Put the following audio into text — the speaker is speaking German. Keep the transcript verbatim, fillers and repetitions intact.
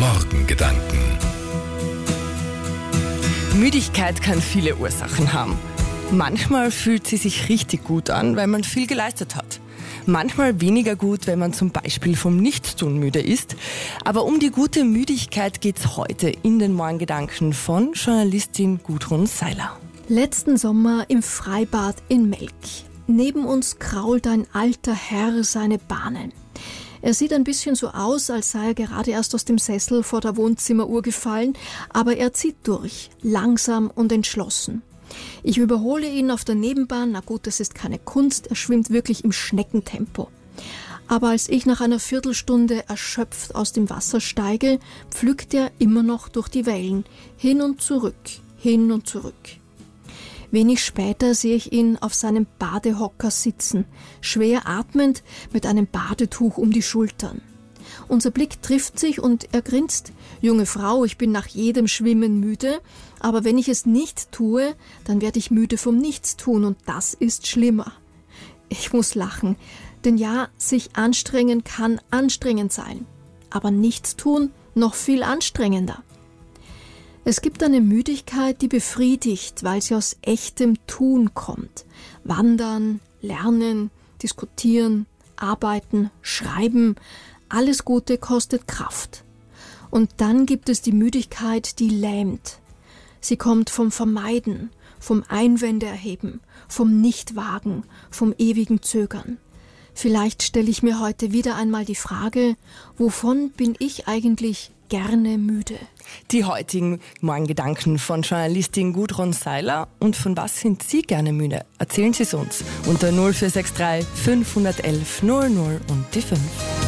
Morgengedanken. Müdigkeit kann viele Ursachen haben. Manchmal fühlt sie sich richtig gut an, weil man viel geleistet hat. Manchmal weniger gut, wenn man zum Beispiel vom Nichtstun müde ist. Aber um die gute Müdigkeit geht's heute in den Morgengedanken von Journalistin Gudrun Seiler. Letzten Sommer im Freibad in Melk. Neben uns krault ein alter Herr seine Bahnen. Er sieht ein bisschen so aus, als sei er gerade erst aus dem Sessel vor der Wohnzimmeruhr gefallen, aber er zieht durch, langsam und entschlossen. Ich überhole ihn auf der Nebenbahn, na gut, das ist keine Kunst, er schwimmt wirklich im Schneckentempo. Aber als ich nach einer Viertelstunde erschöpft aus dem Wasser steige, pflügt er immer noch durch die Wellen, hin und zurück, hin und zurück. Wenig später sehe ich ihn auf seinem Badehocker sitzen, schwer atmend mit einem Badetuch um die Schultern. Unser Blick trifft sich und er grinst. Junge Frau, ich bin nach jedem Schwimmen müde, aber wenn ich es nicht tue, dann werde ich müde vom Nichtstun und das ist schlimmer. Ich muss lachen, denn ja, sich anstrengen kann anstrengend sein, aber Nichtstun noch viel anstrengender. Es gibt eine Müdigkeit, die befriedigt, weil sie aus echtem Tun kommt. Wandern, lernen, diskutieren, arbeiten, schreiben, alles Gute kostet Kraft. Und dann gibt es die Müdigkeit, die lähmt. Sie kommt vom Vermeiden, vom Einwände erheben, vom Nichtwagen, vom ewigen Zögern. Vielleicht stelle ich mir heute wieder einmal die Frage, wovon bin ich eigentlich gerne müde? Die heutigen Morgengedanken von Journalistin Gudrun Seiler. Und von was sind Sie gerne müde? Erzählen Sie es uns unter null vier sechs drei fünf eins eins null null und die fünf.